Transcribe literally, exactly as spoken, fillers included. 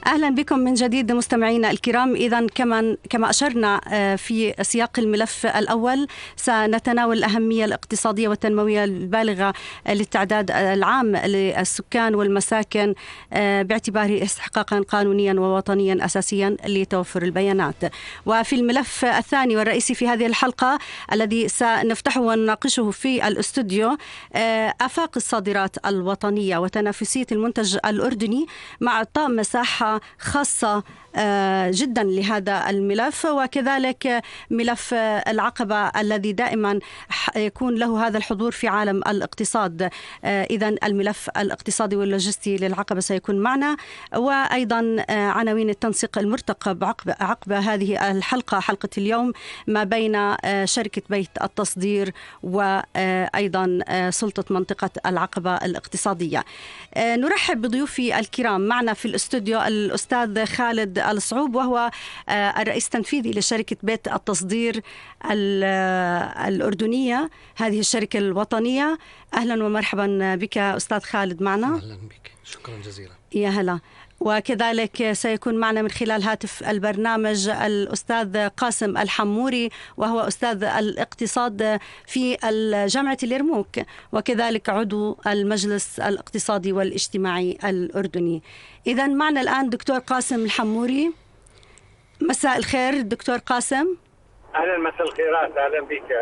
أهلا بكم من جديد مستمعينا الكرام. إذا كما كما أشرنا في سياق الملف الأول، سنتناول الأهمية الاقتصادية والتنموية البالغة للتعداد العام للسكان والمساكن باعتباره استحقاقا قانونيا ووطنيا أساسيا لتوفر البيانات. وفي الملف الثاني والرئيسي في هذه الحلقة الذي سنفتحه ونناقشه في الاستوديو، آفاق الصادرات الوطنية وتنافسية المنتج الأردني مع إعطاء مساحة خاصة جدا لهذا الملف، وكذلك ملف العقبة الذي دائما يكون له هذا الحضور في عالم الاقتصاد. إذن الملف الاقتصادي واللوجستي للعقبة سيكون معنا، وأيضا عناوين التنسيق المرتقب عقب, عقب هذه الحلقة، حلقة اليوم، ما بين شركة بيت التصدير وأيضا سلطة منطقة العقبة الاقتصادية. نرحب بضيوفي الكرام. معنا في الاستوديو الأستاذ خالد الصعوب، وهو الرئيس التنفيذي لشركة بيت التصدير الأردنية، هذه الشركة الوطنية. أهلا ومرحبا بك أستاذ خالد معنا. أهلا بك، شكرا جزيلا. يا هلا. وكذلك سيكون معنا من خلال هاتف البرنامج الأستاذ قاسم الحموري، وهو أستاذ الاقتصاد في جامعة اليرموك، وكذلك عضو المجلس الاقتصادي والاجتماعي الأردني. إذن معنا الآن دكتور قاسم الحموري. مساء الخير دكتور قاسم. أهلا، مساء الخيرات، أهلا بك.